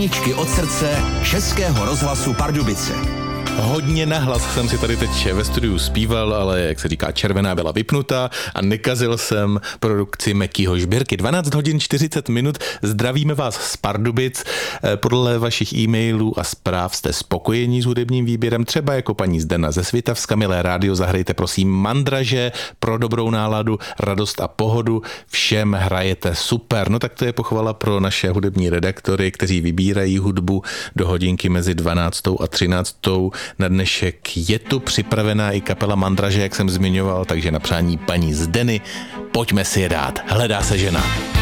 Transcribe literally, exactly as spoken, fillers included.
Písničky od srdce Českého rozhlasu Pardubice. Hodně nahlas jsem si tady teď ve studiu zpíval, ale jak se říká, červená byla vypnutá a nekazil jsem produkci Mekýho Žbírky. dvanáct hodin čtyřicet minut, zdravíme vás z Pardubic. Podle vašich e-mailů a zpráv jste spokojení s hudebním výběrem, třeba jako paní Zdena ze Svitavska. Milé rádio, zahrajte prosím Mandraže pro dobrou náladu, radost a pohodu. Všem hrajete super. No tak to je pochvala pro naše hudební redaktory, kteří vybírají hudbu do hodinky mezi dvanáctou a třináctou. Na dnešek je tu připravená i kapela Mandraže, jak jsem zmiňoval, takže na přání paní Zdeny pojďme si je dát. Hledá se žena.